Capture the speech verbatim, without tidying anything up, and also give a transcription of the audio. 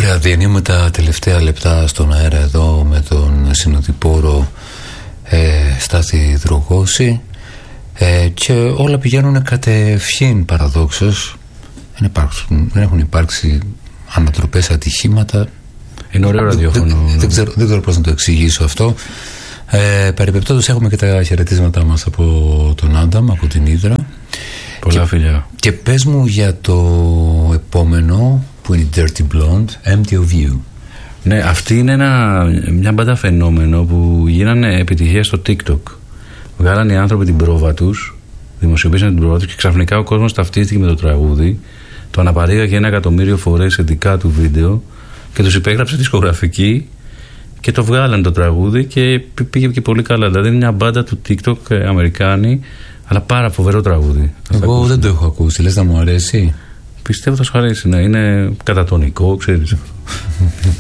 Ωραία, διανύουμε τα τελευταία λεπτά στον αέρα εδώ με τον συνοδοιπόρο ε, Στάθη Δρογώση ε, και όλα πηγαίνουν κατευθείαν παραδόξως. Δεν, υπάρχουν, δεν έχουν υπάρξει ανατροπές, ατυχήματα. Είναι ωραίο ραδιόφωνο. Δεν, δεν, δεν, ξέρω, δεν ξέρω πώς να το εξηγήσω αυτό. Ε, Περιπεπτόντως έχουμε και τα χαιρετίσματά μας από τον Άνταμ, από την Ύδρα. Πολλά και, φιλιά. Και πες μου για το επόμενο που είναι η Dirty Blonde, Empty of You. Ναι, αυτή είναι ένα, μια μπάντα φαινόμενο που γίνανε επιτυχία στο TikTok. Βγάλανε οι άνθρωποι την πρόβα τους, δημοσιοποίησαν την πρόβα τους και ξαφνικά ο κόσμος ταυτίστηκε με το τραγούδι. Το αναπαρήγαγε ένα εκατομμύριο φορές σε δικά του βίντεο και τους υπέγραψε δισκογραφική και το βγάλανε το τραγούδι και πήγε και πολύ καλά. Δηλαδή είναι μια μπάντα του TikTok, Αμερικάνοι, αλλά πάρα φοβερό τραγούδι. Εγώ δεν το έχω ακούσει, λες να μου αρέσει? Πιστεύω θα σου αρέσει, ναι, είναι κατατονικό, ξέρεις.